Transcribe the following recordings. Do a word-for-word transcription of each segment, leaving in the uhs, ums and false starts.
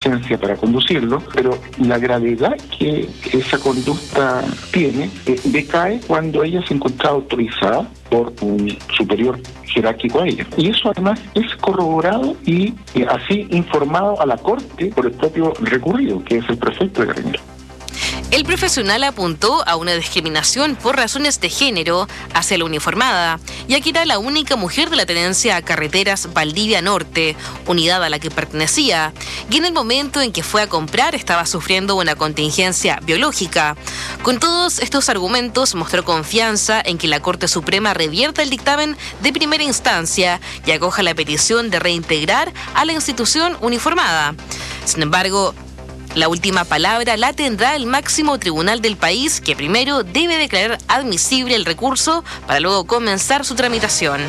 licencia para conducirlo, pero la gravedad que esa conducta tiene eh, decae cuando ella se encontraba autorizada por un superior jerárquico a ella. Y eso además es corroborado y, y así informado a la Corte por el propio recurrido, que es el prefecto de Carabineros. El profesional apuntó a una discriminación por razones de género hacia la uniformada, ya que era la única mujer de la tenencia a Carreteras Valdivia Norte, unidad a la que pertenecía, y en el momento en que fue a comprar estaba sufriendo una contingencia biológica. Con todos estos argumentos mostró confianza en que la Corte Suprema revierta el dictamen de primera instancia y acoja la petición de reintegrar a la institución uniformada. Sin embargo, la última palabra la tendrá el máximo tribunal del país, que primero debe declarar admisible el recurso para luego comenzar su tramitación.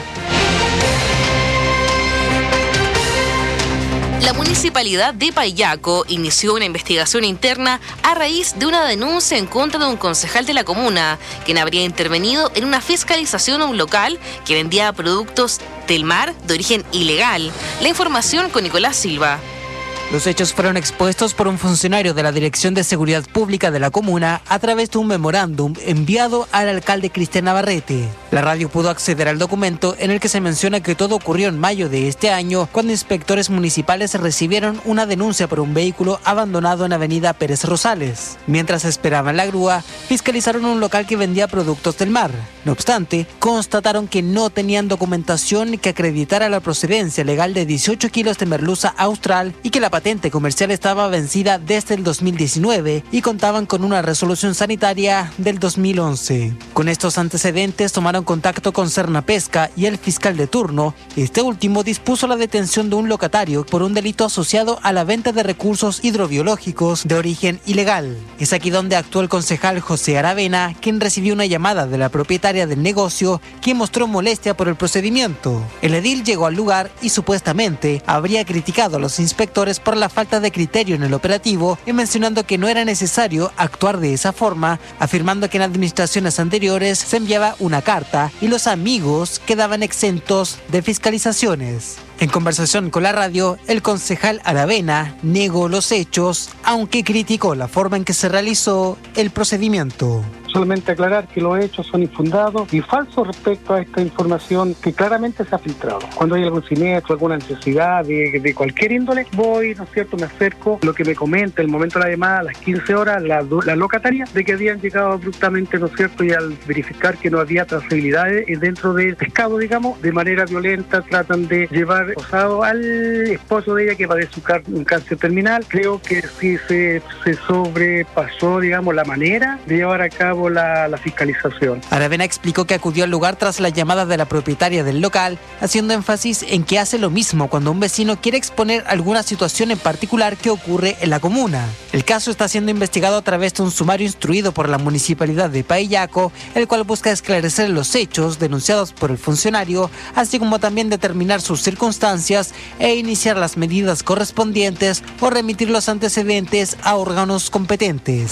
La Municipalidad de Payaco inició una investigación interna a raíz de una denuncia en contra de un concejal de la comuna, quien habría intervenido en una fiscalización a un local que vendía productos del mar de origen ilegal. La información con Nicolás Silva. Los hechos fueron expuestos por un funcionario de la Dirección de Seguridad Pública de la comuna a través de un memorándum enviado al alcalde Cristian Navarrete. La radio pudo acceder al documento en el que se menciona que todo ocurrió en mayo de este año, cuando inspectores municipales recibieron una denuncia por un vehículo abandonado en Avenida Pérez Rosales. Mientras esperaban la grúa, fiscalizaron un local que vendía productos del mar. No obstante, constataron que no tenían documentación que acreditara la procedencia legal de dieciocho kilos de merluza austral y que la patente comercial estaba vencida desde el dos mil diecinueve y contaban con una resolución sanitaria del dos mil once. Con estos antecedentes tomaron contacto con Cernapesca y el fiscal de turno. Este último dispuso la detención de un locatario por un delito asociado a la venta de recursos hidrobiológicos de origen ilegal. Es aquí donde actuó el concejal José Aravena, quien recibió una llamada de la propietaria del negocio, quien mostró molestia por el procedimiento. El edil llegó al lugar y supuestamente habría criticado a los inspectores por la falta de criterio en el operativo y mencionando que no era necesario actuar de esa forma, afirmando que en administraciones anteriores se enviaba una carta y los amigos quedaban exentos de fiscalizaciones. En conversación con la radio, el concejal Aravena negó los hechos, aunque criticó la forma en que se realizó el procedimiento. Solamente aclarar que los hechos son infundados y falsos respecto a esta información que claramente se ha filtrado. Cuando hay algún siniestro, alguna necesidad de, de cualquier índole, voy, ¿no es cierto?, me acerco, lo que me comenta el momento de la llamada, a las quince horas, la, la locataria, de que habían llegado abruptamente, ¿no es cierto?, y al verificar que no había trazabilidades dentro del pescado, digamos, de manera violenta tratan de llevar posado al esposo de ella que padece un cáncer terminal. Creo que sí se, se sobrepasó, digamos, la manera de llevar a cabo La, la fiscalización. Aravena explicó que acudió al lugar tras la llamada de la propietaria del local, haciendo énfasis en que hace lo mismo cuando un vecino quiere exponer alguna situación en particular que ocurre en la comuna. El caso está siendo investigado a través de un sumario instruido por la Municipalidad de Payaco, el cual busca esclarecer los hechos denunciados por el funcionario, así como también determinar sus circunstancias e iniciar las medidas correspondientes o remitir los antecedentes a órganos competentes.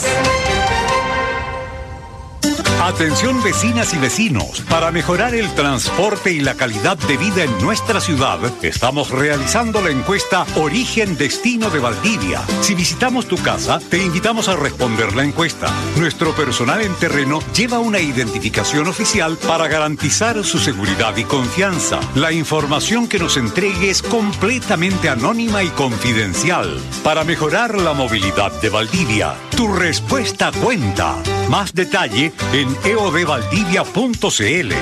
Atención vecinas y vecinos, para mejorar el transporte y la calidad de vida en nuestra ciudad, estamos realizando la encuesta Origen Destino de Valdivia. Si visitamos tu casa, te invitamos a responder la encuesta. Nuestro personal en terreno lleva una identificación oficial para garantizar su seguridad y confianza. La información que nos entregue es completamente anónima y confidencial. Para mejorar la movilidad de Valdivia, tu respuesta cuenta. Más detalle en e o d valdivia punto c l.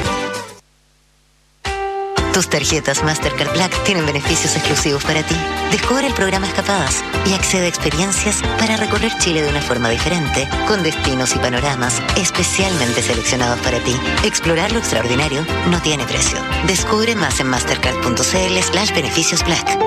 Tus tarjetas Mastercard Black tienen beneficios exclusivos para ti. Descubre el programa Escapadas y accede a experiencias para recorrer Chile de una forma diferente, con destinos y panoramas especialmente seleccionados para ti. Explorar lo extraordinario no tiene precio. Descubre más en mastercard punto c l slash beneficios black.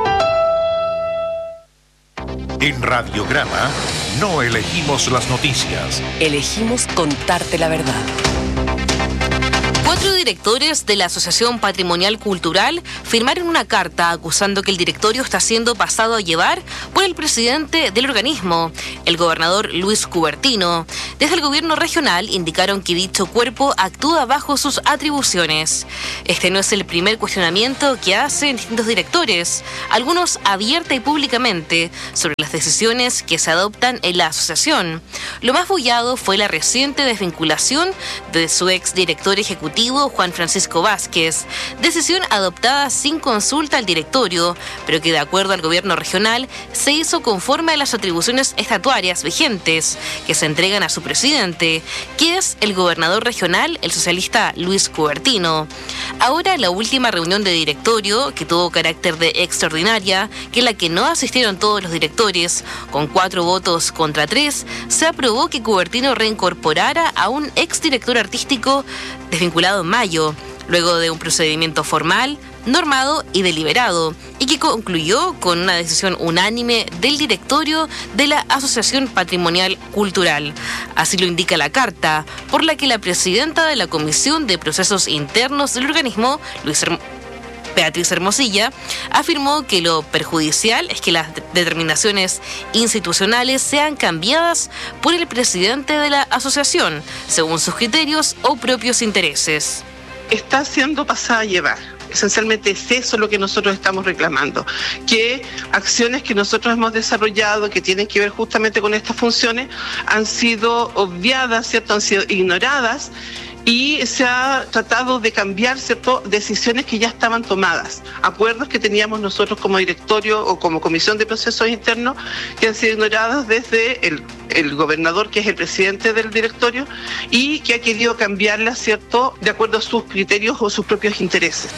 En Radiograma no elegimos las noticias. Elegimos contarte la verdad. Cuatro directores de la Asociación Patrimonial Cultural firmaron una carta acusando que el directorio está siendo pasado a llevar por el presidente del organismo, el gobernador Luis Cubertino. Desde el gobierno regional indicaron que dicho cuerpo actúa bajo sus atribuciones. Este no es el primer cuestionamiento que hacen distintos directores, algunos abierta y públicamente, sobre las decisiones que se adoptan en la asociación. Lo más bullado fue la reciente desvinculación de su exdirector ejecutivo Juan Francisco Vázquez, decisión adoptada sin consulta al directorio, pero que de acuerdo al gobierno regional se hizo conforme a las atribuciones estatuarias vigentes que se entregan a su presidente, que es el gobernador regional, el socialista Luis Cubertino. Ahora la última reunión de directorio, que tuvo carácter de extraordinaria, que en la que no asistieron todos los directores, con cuatro votos contra tres, se aprobó que Cubertino reincorporara a un exdirector artístico desvinculado en mayo, luego de un procedimiento formal, normado y deliberado, y que concluyó con una decisión unánime del directorio de la Asociación Patrimonial Cultural. Así lo indica la carta, por la que la presidenta de la Comisión de Procesos Internos del organismo, Luis Herm- Beatriz Hermosilla, afirmó que lo perjudicial es que las determinaciones institucionales sean cambiadas por el presidente de la asociación, según sus criterios o propios intereses. Está siendo pasada a llevar. Esencialmente es eso lo que nosotros estamos reclamando, que acciones que nosotros hemos desarrollado que tienen que ver justamente con estas funciones han sido obviadas, ¿cierto? Han sido ignoradas y se ha tratado de cambiar, ¿cierto?, decisiones que ya estaban tomadas, acuerdos que teníamos nosotros como directorio o como comisión de procesos internos que han sido ignoradas desde el, el gobernador, que es el presidente del directorio, y que ha querido cambiarlas, ¿cierto?, de acuerdo a sus criterios o sus propios intereses.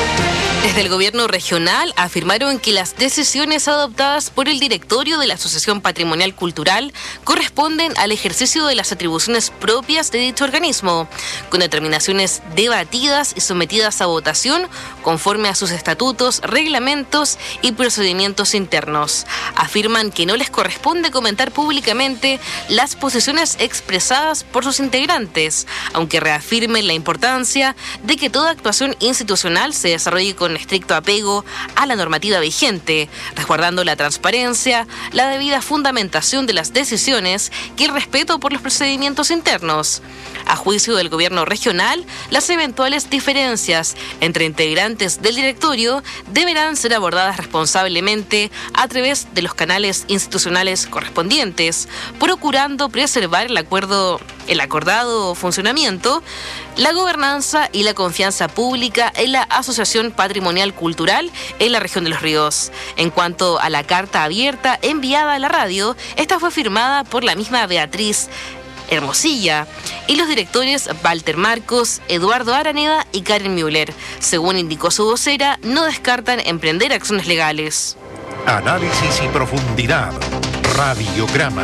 Desde el gobierno regional afirmaron que las decisiones adoptadas por el directorio de la Asociación Patrimonial Cultural corresponden al ejercicio de las atribuciones propias de dicho organismo, con determinaciones debatidas y sometidas a votación conforme a sus estatutos, reglamentos y procedimientos internos. Afirman que no les corresponde comentar públicamente las posiciones expresadas por sus integrantes, aunque reafirmen la importancia de que toda actuación institucional se desarrolle con estricto apego a la normativa vigente, resguardando la transparencia, la debida fundamentación de las decisiones y el respeto por los procedimientos internos. A juicio del gobierno regional, las eventuales diferencias entre integrantes del directorio deberán ser abordadas responsablemente a través de los canales institucionales correspondientes, procurando preservar el acuerdo, el acordado funcionamiento, la gobernanza y la confianza pública en la Asociación Patrimonial Cultural en la región de Los Ríos. En cuanto a la carta abierta enviada a la radio, esta fue firmada por la misma Beatriz Hermosilla y los directores Walter Marcos, Eduardo Araneda y Karen Müller. Según indicó su vocera, no descartan emprender acciones legales. Análisis y profundidad. Radiograma.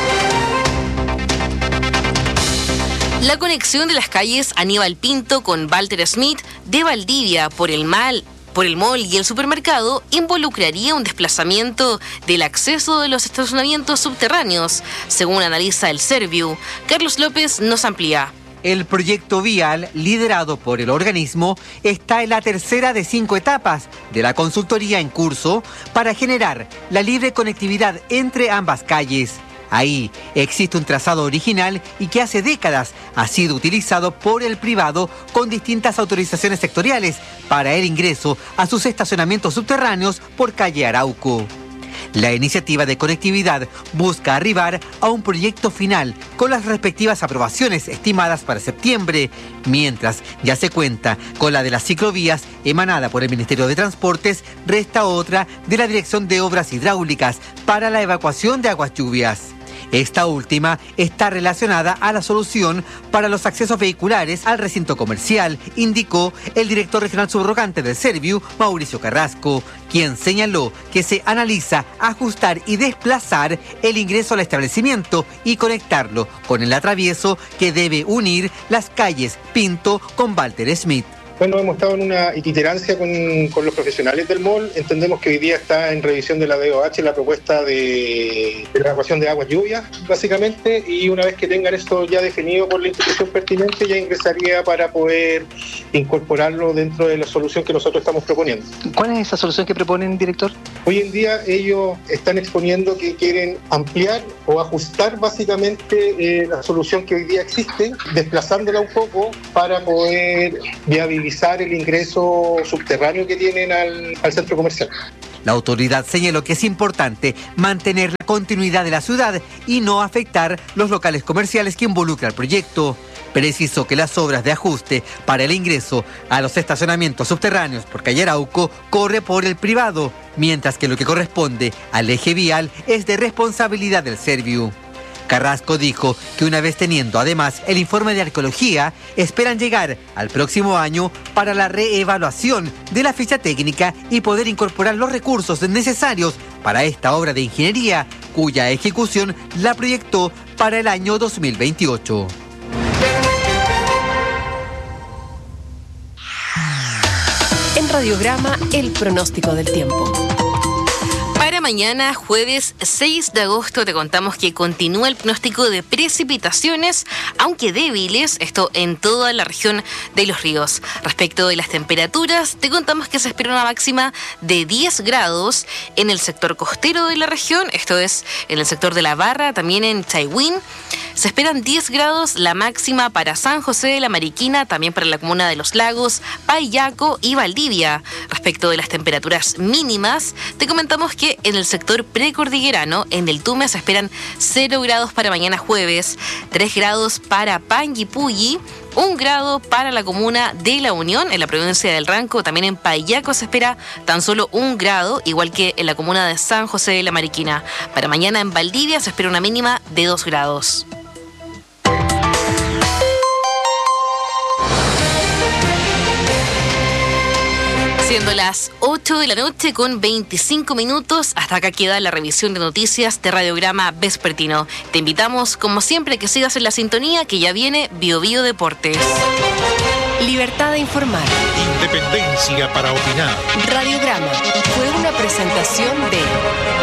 La conexión de las calles Aníbal Pinto con Walter Smith de Valdivia por el mal por el mall y el supermercado involucraría un desplazamiento del acceso de los estacionamientos subterráneos, según analiza el Serviu. Carlos López nos amplía. El proyecto vial, liderado por el organismo, está en la tercera de cinco etapas de la consultoría en curso para generar la libre conectividad entre ambas calles. Ahí existe un trazado original y que hace décadas ha sido utilizado por el privado con distintas autorizaciones sectoriales para el ingreso a sus estacionamientos subterráneos por calle Arauco. La iniciativa de conectividad busca arribar a un proyecto final con las respectivas aprobaciones estimadas para septiembre, mientras ya se cuenta con la de las ciclovías emanada por el Ministerio de Transportes, resta otra de la Dirección de Obras Hidráulicas para la evacuación de aguas lluvias. Esta última está relacionada a la solución para los accesos vehiculares al recinto comercial, indicó el director regional subrogante del Serviu, Mauricio Carrasco, quien señaló que se analiza ajustar y desplazar el ingreso al establecimiento y conectarlo con el atravieso que debe unir las calles Pinto con Walter Smith. Bueno, hemos estado en una itinerancia con, con los profesionales del M O L. Entendemos que hoy día está en revisión de la D O H la propuesta de, de la evacuación de aguas lluvias, básicamente, y una vez que tengan esto ya definido por la institución pertinente, ya ingresaría para poder incorporarlo dentro de la solución que nosotros estamos proponiendo. ¿Cuál es esa solución que proponen, director? Hoy en día ellos están exponiendo que quieren ampliar o ajustar básicamente eh, la solución que hoy día existe, desplazándola un poco para poder viabilizar el ingreso subterráneo que tienen al, al centro comercial. La autoridad señaló que es importante mantener la continuidad de la ciudad y no afectar los locales comerciales que involucra el proyecto. Precisó que las obras de ajuste para el ingreso a los estacionamientos subterráneos por calle Arauco corre por el privado, mientras que lo que corresponde al eje vial es de responsabilidad del Serviu. Carrasco dijo que una vez teniendo además el informe de arqueología, esperan llegar al próximo año para la reevaluación de la ficha técnica y poder incorporar los recursos necesarios para esta obra de ingeniería, cuya ejecución la proyectó para el año dos mil veintiocho. En Radiograma, el pronóstico del tiempo. Para mañana, jueves seis de agosto, te contamos que continúa el pronóstico de precipitaciones, aunque débiles, esto en toda la región de Los Ríos. Respecto de las temperaturas, te contamos que se espera una máxima de diez grados en el sector costero de la región, esto es en el sector de La Barra, también en Chaihuín. Se esperan diez grados la máxima para San José de la Mariquina, también para la comuna de Los Lagos, Payaco y Valdivia. Respecto de las temperaturas mínimas, te comentamos que en el sector precordillerano, en el Tume, se esperan cero grados para mañana jueves, tres grados para Panguipulli, un grado para la comuna de La Unión, en la provincia del Ranco. También en Payaco se espera tan solo un grado, igual que en la comuna de San José de la Mariquina. Para mañana en Valdivia se espera una mínima de dos grados. Siendo las ocho de la noche con veinticinco minutos, hasta acá queda la revisión de noticias de Radiograma Vespertino. Te invitamos, como siempre, a que sigas en la sintonía, que ya viene Bio Bio Deportes. Libertad de informar. Independencia para opinar. Radiograma fue una presentación de